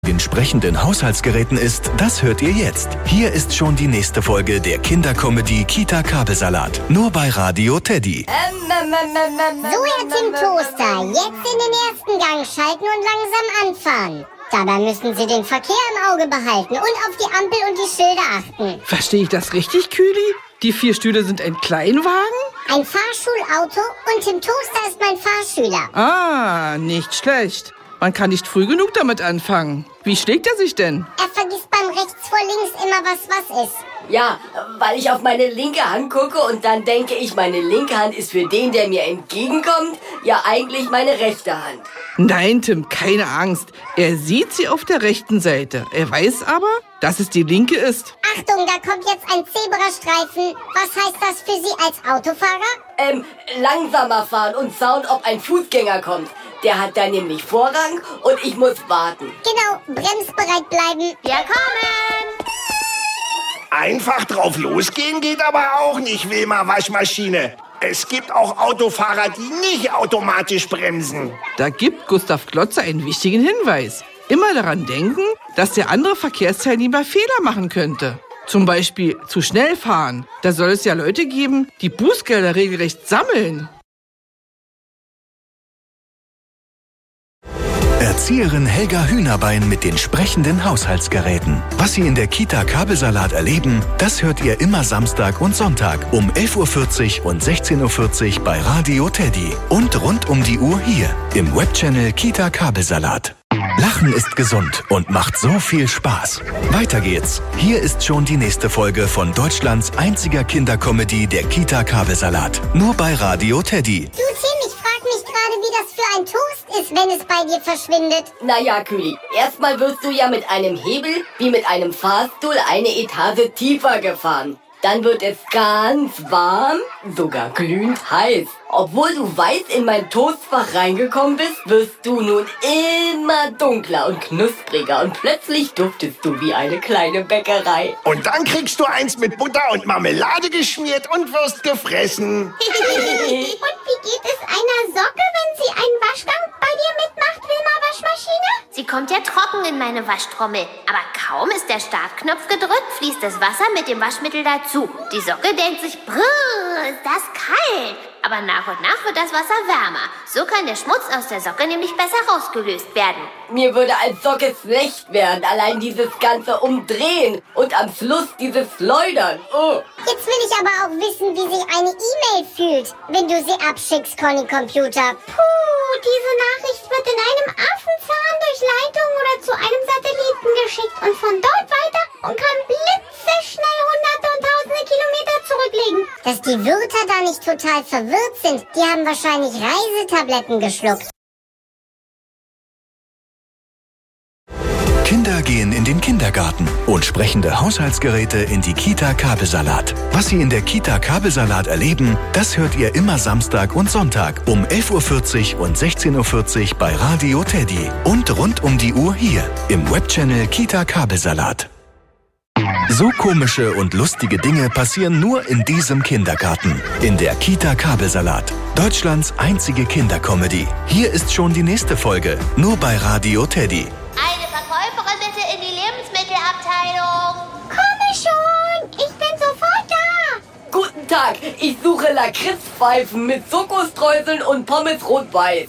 Den sprechenden Haushaltsgeräten ist, das hört ihr jetzt. Hier ist schon die nächste Folge der Kindercomedy Kita Kabelsalat. Nur bei Radio Teddy. So, Herr Tim Toaster, jetzt in den ersten Gang schalten und langsam anfahren. Dabei müssen Sie den Verkehr im Auge behalten und auf die Ampel und die Schilder achten. Verstehe ich das richtig, Kühli? Die 4 Stühle sind ein Kleinwagen? Ein Fahrschulauto und Tim Toaster ist mein Fahrschüler. Ah, nicht schlecht. Man kann nicht früh genug damit anfangen. Wie schlägt er sich denn? Er vergisst beim rechts vor links immer, was ist. Ja, weil ich auf meine linke Hand gucke und dann denke ich, meine linke Hand ist für den, der mir entgegenkommt, ja eigentlich meine rechte Hand. Nein, Tim, keine Angst. Er sieht sie auf der rechten Seite. Er weiß aber, dass es die linke ist. Achtung, da kommt jetzt ein Zebrastreifen. Was heißt das für Sie als Autofahrer? Langsamer fahren und schauen, ob ein Fußgänger kommt. Der hat da nämlich Vorrang und ich muss warten. Genau, bremsbereit bleiben. Wir kommen! Einfach drauf losgehen geht aber auch nicht, Wilma Waschmaschine. Es gibt auch Autofahrer, die nicht automatisch bremsen. Da gibt Gustav Klotze einen wichtigen Hinweis. Immer daran denken, dass der andere Verkehrsteilnehmer Fehler machen könnte. Zum Beispiel zu schnell fahren. Da soll es ja Leute geben, die Bußgelder regelrecht sammeln. Erzieherin Helga Hühnerbein mit den sprechenden Haushaltsgeräten. Was Sie in der Kita Kabelsalat erleben, das hört ihr immer Samstag und Sonntag um 11.40 Uhr und 16.40 Uhr bei Radio Teddy. Und rund um die Uhr hier im Webchannel Kita Kabelsalat. Lachen ist gesund und macht so viel Spaß. Weiter geht's. Hier ist schon die nächste Folge von Deutschlands einziger Kindercomedy, der Kita Kabelsalat. Nur bei Radio Teddy. Du Tim, ich frag mich gerade, wie das für ein Toast ist, wenn es bei dir verschwindet. Naja, Kühli, erstmal wirst du ja mit einem Hebel wie mit einem Fahrstuhl eine Etage tiefer gefahren. Dann wird es ganz warm, sogar glühend heiß. Obwohl du weit in mein Toastfach reingekommen bist, wirst du nun immer dunkler und knuspriger und plötzlich duftest du wie eine kleine Bäckerei. Und dann kriegst du eins mit Butter und Marmelade geschmiert und wirst gefressen. Und wie geht es einer Socke, wenn sie einen Waschgang bei dir mitmacht, Wilma Waschmaschine? Sie kommt ja trocken in meine Waschtrommel. Aber kaum ist der Startknopf gedrückt, fließt das Wasser mit dem Waschmittel dazu. Die Socke denkt sich, brrr, ist das kalt. Aber nach und nach wird das Wasser wärmer. So kann der Schmutz aus der Socke nämlich besser rausgelöst werden. Mir würde als Socke schlecht werden, allein dieses ganze Umdrehen und am Schluss dieses Schleudern. Oh. Jetzt will ich aber auch wissen, wie sich eine E-Mail fühlt, wenn du sie abschickst, Conny Computer. Puh, diese Nachricht wird in einem Affenzahn durch Leitung oder zu einem Satelliten geschickt und von dort weiter und kann blitzeschnell Hunderte und Tausende Kilometer zurücklegen. Dass die Wörter da nicht total verwirrt sind, die haben wahrscheinlich Reisetabletten geschluckt. Kinder gehen in den Kindergarten und sprechende Haushaltsgeräte in die Kita Kabelsalat. Was Sie in der Kita Kabelsalat erleben, das hört ihr immer Samstag und Sonntag um 11.40 Uhr und 16.40 Uhr bei Radio Teddy. Und rund um die Uhr hier im Webchannel Kita Kabelsalat. So komische und lustige Dinge passieren nur in diesem Kindergarten. In der Kita Kabelsalat. Deutschlands einzige Kindercomedy. Hier ist schon die nächste Folge. Nur bei Radio Teddy. Eine Verkäuferin bitte in die Lebensmittelabteilung. Komme schon, ich bin sofort da. Guten Tag, ich suche Lakritzpfeifen mit Schokostreuseln und Pommes rot-weiß.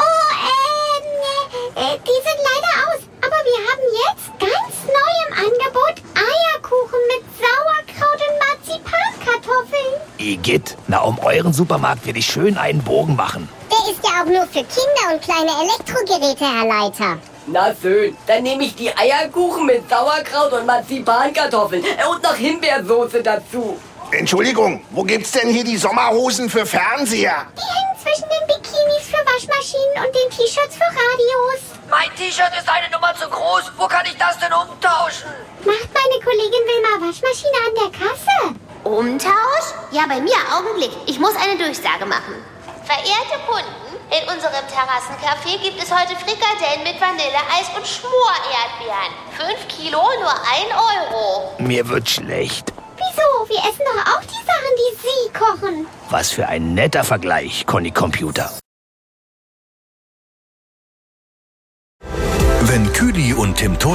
Die sind leider aus. Aber wir haben jetzt ganz neu im Angebot Eierkuchen mit Sauerkraut und Marzipankartoffeln. Igitt, na um euren Supermarkt will ich schön einen Bogen machen. Der ist ja auch nur für Kinder und kleine Elektrogeräte, Herr Leiter. Na schön, dann nehme ich die Eierkuchen mit Sauerkraut und Marzipankartoffeln und noch Himbeersoße dazu. Entschuldigung, wo gibt's denn hier die Sommerhosen für Fernseher? Die hängen zwischen den Bikinis für Waschmaschinen und den T-Shirts für Radios. Mein T-Shirt ist eine Nummer zu groß. Wo kann ich das denn umtauschen? Macht meine Kollegin Wilma Waschmaschine an der Kasse. Umtausch? Ja, bei mir, Augenblick. Ich muss eine Durchsage machen. Verehrte Kunden, in unserem Terrassencafé gibt es heute Frikadellen mit Vanilleeis und Schmorerdbeeren. 5 Kilo, nur 1 Euro. Mir wird schlecht. Wieso? Wir essen doch auch die Sachen, die Sie kochen. Was für ein netter Vergleich, Conny Computer. Wenn Küli und Tim